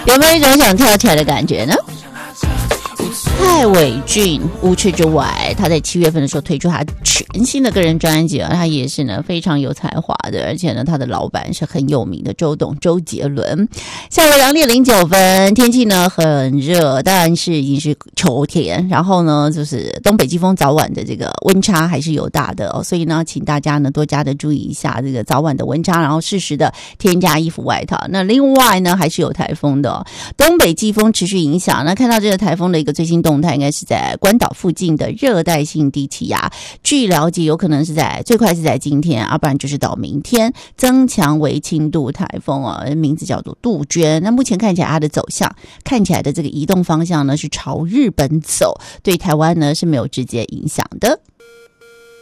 有没有一种想跳起来的感觉呢？蔡伟俊无耻之外，他在7月份的时候推出他全新的个人专辑，他也是呢非常有才华的，而且呢他的老板是很有名的周杰伦。下午2点09分，天气呢很热，但是已经是秋天，然后呢就是东北季风早晚的这个温差还是有大的所以呢请大家呢多加的注意一下这个早晚的温差，然后适时的添加衣服外套。那另外呢还是有台风的东北季风持续影响，那看到这个台风的一个最新动态，应该是在关岛附近的热带性低气压，据了解有可能是最快是在今天，不然就是到明天增强为轻度台风名字叫做杜鹃。那目前看起来它的走向，看起来的这个移动方向呢是朝日本走，对台湾呢是没有直接影响的。